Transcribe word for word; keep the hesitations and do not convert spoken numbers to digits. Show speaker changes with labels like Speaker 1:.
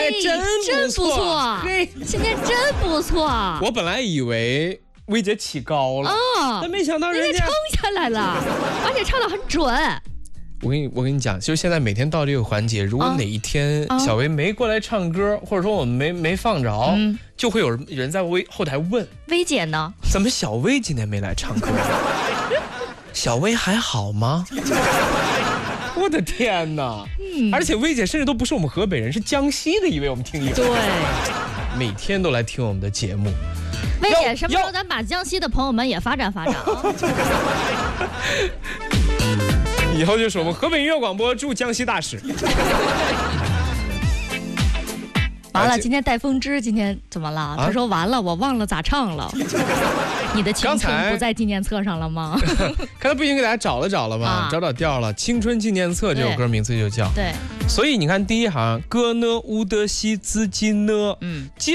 Speaker 1: 哎，真
Speaker 2: 真不错，
Speaker 1: 嘿，
Speaker 2: 今天真不错。
Speaker 1: 我本来以为薇姐起高了，
Speaker 2: 哦，
Speaker 1: 但没想到人家
Speaker 2: 人家冲下来了，而且唱得很准。
Speaker 1: 我跟你我跟你讲，就是现在每天到这个环节，如果哪一天小薇没过来唱歌，或者说我们没没放着，嗯、就会有人在微后台问
Speaker 2: 薇姐呢？
Speaker 1: 怎么小薇今天没来唱歌？小薇还好吗？我的天哪！嗯、而且薇姐甚至都不是我们河北人，是江西的一位我们听友。
Speaker 2: 对，
Speaker 1: 每天都来听我们的节目。
Speaker 2: 薇姐，什么时候咱把江西的朋友们也发展发展啊？
Speaker 1: 以后就是我们河北音乐广播驻江西大使。
Speaker 2: 完了，今天戴风之今天怎么了？啊、他说完了，我忘了咋唱了。你的青春不在纪念册上了吗？
Speaker 1: 刚才不已经给大家找了找了吗？啊、找找调了，《青春纪念册》这首歌名字就叫。
Speaker 2: 对。
Speaker 1: 所以你看第一行，歌呢乌德西兹金呢，嗯。